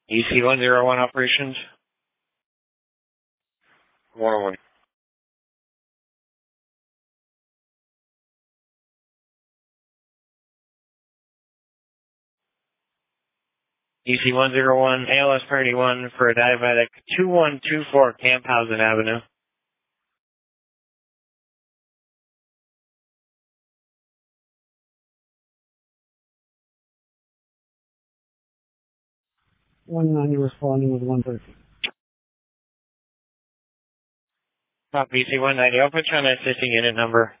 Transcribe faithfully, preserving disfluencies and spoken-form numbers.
E C one zero one operations. one oh one. E C one zero one, A L S Priority one for a diabetic two one two four Camphausen Avenue. one nine, you're responding with one thirty. Copy, E C one ninety. I'll put you on that assisting unit number.